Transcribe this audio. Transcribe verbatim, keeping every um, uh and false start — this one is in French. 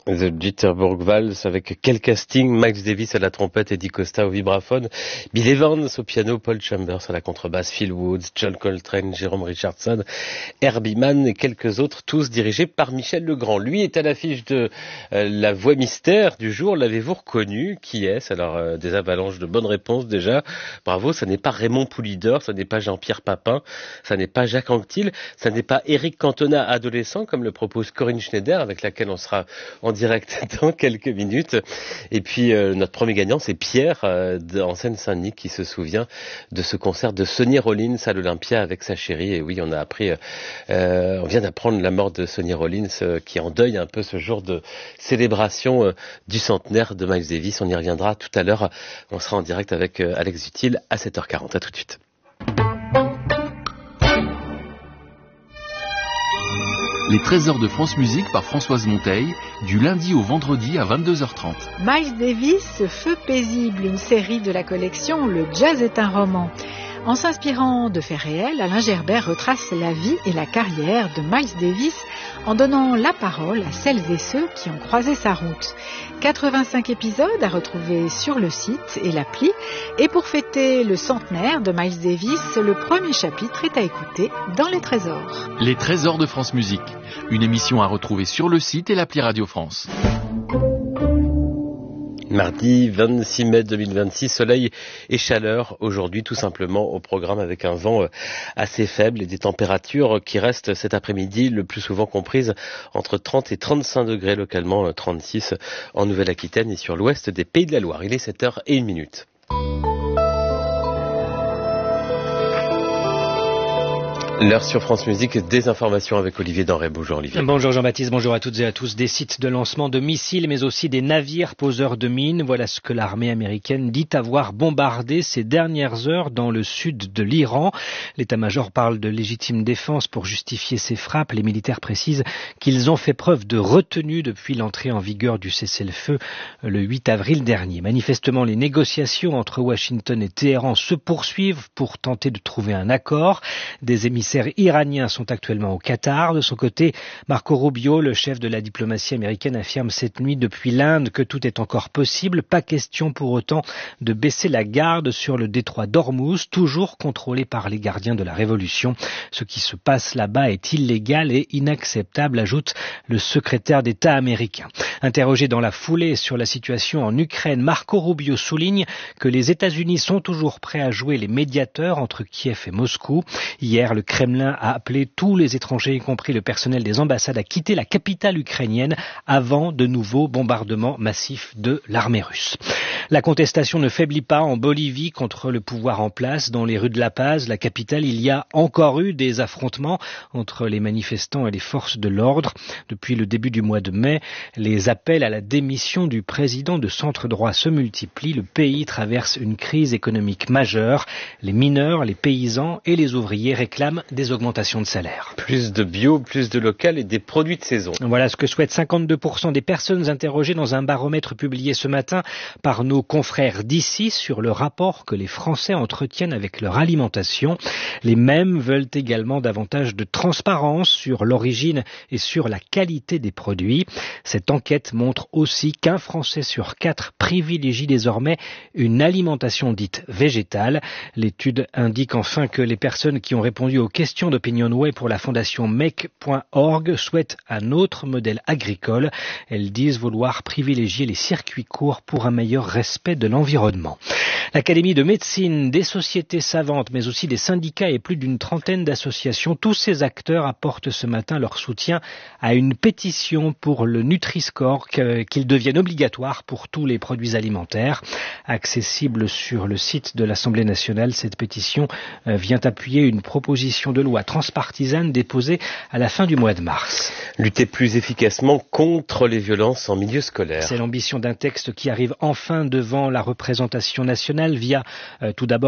The Jitterbug Vals avec quel casting: Miles Davis à la trompette, Eddie Costa au vibraphone, Bill Evans au piano, Paul Chambers à la contrebasse, Phil Woods, John Coltrane, Jérôme Richardson, Herbie Mann et quelques autres, tous dirigés par Michel Legrand. Lui est à l'affiche de euh, la voix mystère du jour. L'avez-vous reconnu? Qui est-ce? Alors euh, des avalanches de bonnes réponses déjà. Bravo, ça n'est pas Raymond Poulidor, ça n'est pas Jean-Pierre Papin, ça n'est pas Jacques Anquetil, ça n'est pas Éric Cantona adolescent comme le propose Corinne Schneider, avec laquelle on sera en direct dans quelques minutes. Et puis euh, notre premier gagnant, c'est Pierre euh, en Seine-Saint-Denis, qui se souvient de ce concert de Sonny Rollins à l'Olympia avec sa chérie. Et oui, on a appris, euh, on vient d'apprendre la mort de Sonny Rollins, euh, qui endeuille un peu ce jour de célébration euh, du centenaire de Miles Davis. On y reviendra tout à l'heure. On sera en direct avec euh, Alex Dutil à sept heures quarante. À tout de suite. Les trésors de France Musique par Françoise Monteil, du lundi au vendredi à vingt-deux heures trente. Miles Davis, Feu paisible, une série de la collection Le Jazz est un roman. En s'inspirant de faits réels, Alain Gerbert retrace la vie et la carrière de Miles Davis en donnant la parole à celles et ceux qui ont croisé sa route. quatre-vingt-cinq épisodes à retrouver sur le site et l'appli. Et pour fêter le centenaire de Miles Davis, le premier chapitre est à écouter dans Les Trésors. Les Trésors de France Musique, une émission à retrouver sur le site et l'appli Radio France. Mardi vingt-six mai deux mille vingt-six, soleil et chaleur aujourd'hui tout simplement au programme, avec un vent assez faible et des températures qui restent cet après-midi le plus souvent comprises entre trente et trente-cinq degrés, localement trente-six en Nouvelle-Aquitaine et sur l'ouest des Pays de la Loire. Il est sept heures une minute. L'heure sur France Musique, des informations avec Olivier Denrey. Bonjour Olivier. Bonjour Jean-Baptiste, bonjour à toutes et à tous. Des sites de lancement de missiles mais aussi des navires poseurs de mines. Voilà ce que l'armée américaine dit avoir bombardé ces dernières heures dans le sud de l'Iran. L'état-major parle de légitime défense pour justifier ces frappes. Les militaires précisent qu'ils ont fait preuve de retenue depuis l'entrée en vigueur du cessez-le-feu le huit avril dernier. Manifestement, les négociations entre Washington et Téhéran se poursuivent pour tenter de trouver un accord. Des émissaires Les émissaires iraniens sont actuellement au Qatar. De son côté, Marco Rubio, le chef de la diplomatie américaine, affirme cette nuit depuis l'Inde que tout est encore possible. Pas question pour autant de baisser la garde sur le détroit d'Ormuz, toujours contrôlé par les gardiens de la Révolution. Ce qui se passe là-bas est illégal et inacceptable, ajoute le secrétaire d'État américain. Interrogé dans la foulée sur la situation en Ukraine, Marco Rubio souligne que les États-Unis sont toujours prêts à jouer les médiateurs entre Kiev et Moscou. Hier, le Kremlin a appelé tous les étrangers, y compris le personnel des ambassades, à quitter la capitale ukrainienne avant de nouveaux bombardements massifs de l'armée russe. La contestation ne faiblit pas en Bolivie contre le pouvoir en place. Dans les rues de La Paz, la capitale, il y a encore eu des affrontements entre les manifestants et les forces de l'ordre. Depuis le début du mois de mai, les appels à la démission du président de centre-droit se multiplient. Le pays traverse une crise économique majeure. Les mineurs, les paysans et les ouvriers réclament des augmentations de salaire. Plus de bio, plus de local et des produits de saison. Voilà ce que souhaitent cinquante-deux pour cent des personnes interrogées dans un baromètre publié ce matin par nos confrères d'ici sur le rapport que les Français entretiennent avec leur alimentation. Les mêmes veulent également davantage de transparence sur l'origine et sur la qualité des produits. Cette enquête montre aussi qu'un Français sur quatre privilégie désormais une alimentation dite végétale. L'étude indique enfin que les personnes qui ont répondu aux questions d'OpinionWay pour la fondation make point org souhaitent un autre modèle agricole. Elles disent vouloir privilégier les circuits courts pour un meilleur respect de l'environnement. L'Académie de médecine, des sociétés savantes, mais aussi des syndicats et plus d'une trentaine d'associations, tous ces acteurs apportent ce matin leur soutien à une pétition pour le Nutri-Score, qu'il devienne obligatoire pour tous les produits alimentaires. Accessible sur le site de l'Assemblée nationale, cette pétition vient appuyer une proposition de loi transpartisane déposée à la fin du mois de mars. Lutter plus efficacement contre les violences en milieu scolaire. C'est l'ambition d'un texte qui arrive enfin devant la représentation nationale via euh, tout d'abord